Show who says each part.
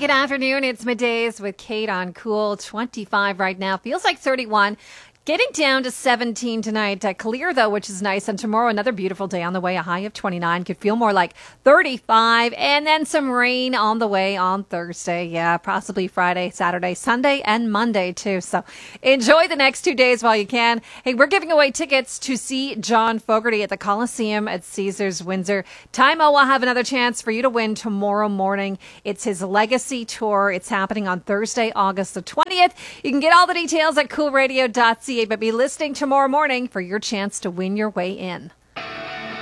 Speaker 1: Good afternoon. It's Middays with Kate on Cool. 25 right now. Feels like 31. Getting down to 17 tonight. Clear, though, which is nice. And tomorrow, another beautiful day on the way. A high of 29. Could feel more like 35. And then some rain on the way on Thursday. Yeah, possibly Friday, Saturday, Sunday, and Monday, too. So enjoy the next 2 days while you can. Hey, we're giving away tickets to see John Fogerty at the Coliseum at Caesars Windsor. Tymo will have another chance for you to win tomorrow morning. It's his Legacy Tour. It's happening on Thursday, August the 20th. You can get all the details at coolradio.ca. But be listening tomorrow morning for your chance to win your way in.